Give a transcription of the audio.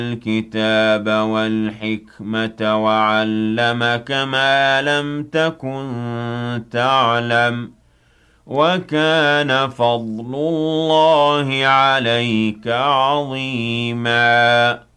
الكتاب والحكمة وعلمك ما لم تكن تعلم وكان فضل الله عليك عظيما